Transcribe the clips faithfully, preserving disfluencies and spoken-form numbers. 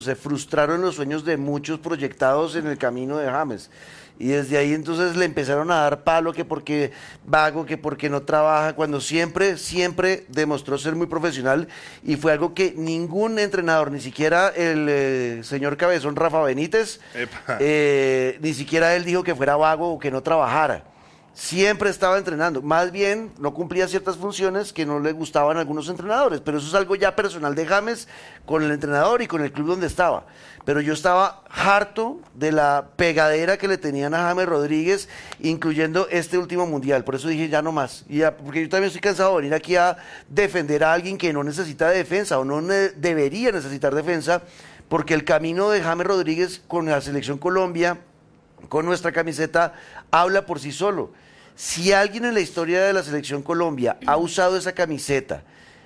Se frustraron los sueños de muchos proyectados en el camino de James. Y desde ahí entonces le empezaron a dar palo, que porque vago, que porque no trabaja, cuando siempre, siempre demostró ser muy profesional, y fue algo que ningún entrenador, ni siquiera el eh, señor Cabezón Rafa Benítez, eh, ni siquiera él dijo que fuera vago o que no trabajara. Siempre estaba entrenando, más bien no cumplía ciertas funciones que no le gustaban a algunos entrenadores, pero eso es algo ya personal de James con el entrenador y con el club donde estaba. Pero yo estaba harto de la pegadera que le tenían a James Rodríguez, incluyendo este último mundial, por eso dije ya no más, y ya, porque yo también estoy cansado de venir aquí a defender a alguien que no necesita de defensa o no ne- debería necesitar defensa, porque el camino de James Rodríguez con la Selección Colombia, con nuestra camiseta, habla por sí solo. Si alguien en la historia de la Selección Colombia ha usado esa camiseta,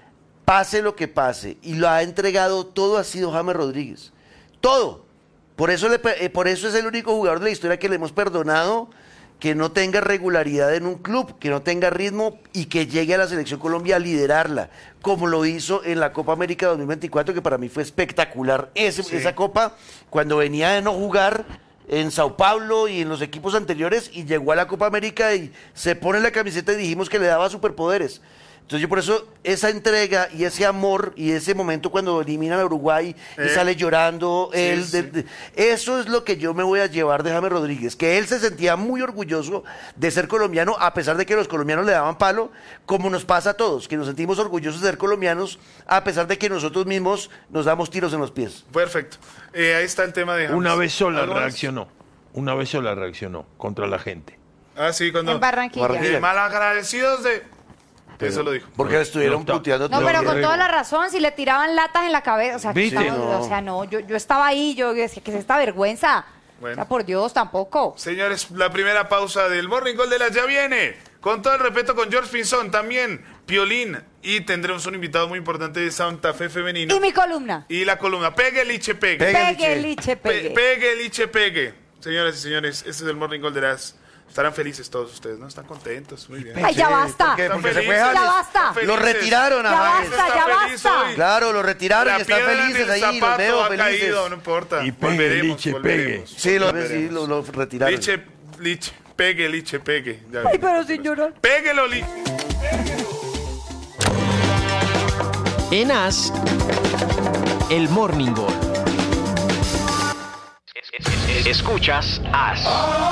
pase lo que pase, y lo ha entregado todo, ha sido James Rodríguez. Todo. Por eso, le, eh, por eso es el único jugador de la historia que le hemos perdonado que no tenga regularidad en un club, que no tenga ritmo y que llegue a la Selección Colombia a liderarla, como lo hizo en la Copa América dos mil veinticuatro, que para mí fue espectacular. Ese, sí. Esa Copa, cuando venía de no jugar en Sao Paulo y en los equipos anteriores, y llegó a la Copa América y se pone la camiseta y dijimos que le daba superpoderes. Entonces yo por eso, esa entrega y ese amor y ese momento cuando eliminan a Uruguay eh, y sale llorando, sí, él, sí. De, de, eso es lo que yo me voy a llevar de James Rodríguez, que él se sentía muy orgulloso de ser colombiano, a pesar de que los colombianos le daban palo, como nos pasa a todos, que nos sentimos orgullosos de ser colombianos, a pesar de que nosotros mismos nos damos tiros en los pies. Perfecto. Eh, ahí está el tema de James. Una vez sola reaccionó, una vez sola reaccionó contra la gente. Ah, sí, cuando... En Barranquilla. Eh, malagradecidos de... Pero, eso lo dijo. Porque estuvieron no, puteando. No, pero con toda la razón, si le tiraban latas en la cabeza, o sea, que estaba, no. o sea, no, yo, yo estaba ahí, yo decía, que es esta vergüenza. Bueno. O sea, por Dios, tampoco. Señores, la primera pausa del Morning Call de las ya viene. Con todo el respeto, con George Pinzón, también Piolín, y tendremos un invitado muy importante de Santa Fe femenino. Y mi columna. Y la columna, pegue, liche, pegue. Pegue, liche, pegue. Pe pegue, liche, pegue. Señoras y señores, este es el Morning Call de las... Estarán felices todos ustedes, ¿no? Están contentos, muy bien. ¡Ay, ya basta! ¿Por qué? Porque se fue ya basta. Lo retiraron a Ya James. basta, ya basta. Claro, lo retiraron La y están felices ahí, los veo ha felices. Caído, no importa. Y pegue, volveremos, liche, volveremos. pegue. Sí, lo, volveremos. sí lo, lo retiraron. Liche, liche, pegue, liche, pegue. Ya Ay, pero sin llorar. Péguelo, liche. En As, el Morning Call. Escuchas As.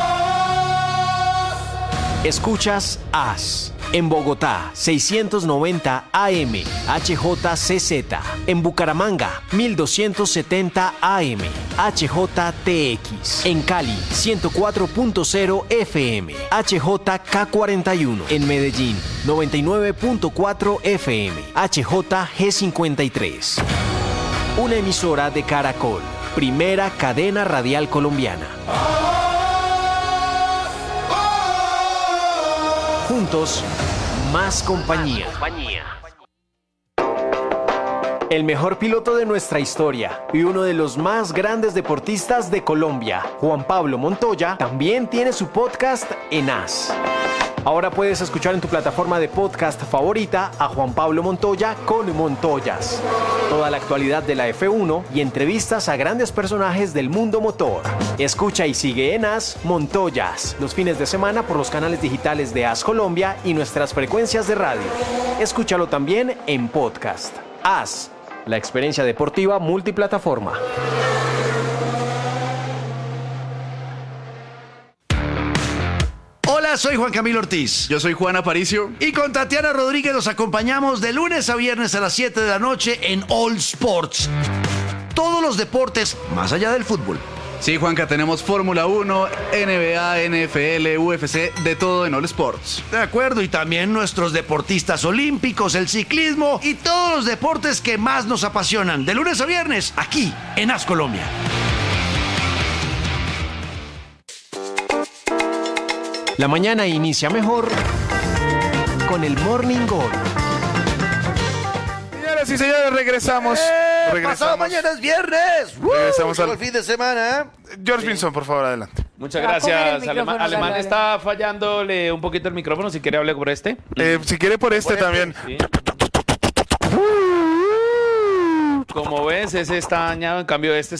Escuchas As. En Bogotá, seiscientos noventa A M, H J C Z. En Bucaramanga, mil doscientos setenta A M, H J T X. En Cali, ciento cuatro punto cero F M, H J K cuarenta y uno. En Medellín, noventa y nueve punto cuatro F M, H J G cincuenta y tres. Una emisora de Caracol, primera cadena radial colombiana. Juntos, más compañía. El mejor piloto de nuestra historia y uno de los más grandes deportistas de Colombia, Juan Pablo Montoya, también tiene su podcast en As. Ahora puedes escuchar en tu plataforma de podcast favorita a Juan Pablo Montoya con Montoyas. Toda la actualidad de la F uno y entrevistas a grandes personajes del mundo motor. Escucha y sigue en As Montoyas los fines de semana por los canales digitales de As Colombia y nuestras frecuencias de radio. Escúchalo también en podcast. As, la experiencia deportiva multiplataforma. Hola, soy Juan Camilo Ortiz. Yo soy Juan Aparicio. Y con Tatiana Rodríguez los acompañamos de lunes a viernes a las siete de la noche en All Sports. Todos los deportes más allá del fútbol. Sí, Juanca, tenemos Fórmula uno, N B A, N F L, U F C, de todo en All Sports. De acuerdo, y también nuestros deportistas olímpicos, el ciclismo y todos los deportes que más nos apasionan. De lunes a viernes, aquí en As Colombia. La mañana inicia mejor con el Morning Call. Señoras y señores, regresamos. ¡Eh! regresamos. Pasado mañana es viernes. Regresamos al al fin de semana. George Pinzón, por favor, adelante. Muchas Va a comer el gracias. micrófono, Alema- Alemán dale, está fallándole un poquito el micrófono. Si quiere, hable por este. Eh, si quiere por este Por también. Sí. Como ves, ese está dañado. En cambio, este está